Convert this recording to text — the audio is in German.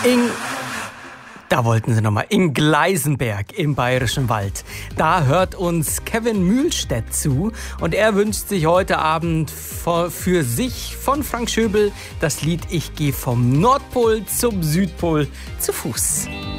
Da wollten sie nochmal. In Gleisenberg im Bayerischen Wald. Da hört uns Kevin Mühlstedt zu. Und er wünscht sich heute Abend für sich von Frank Schöbel das Lied Ich gehe vom Nordpol zum Südpol zu Fuß.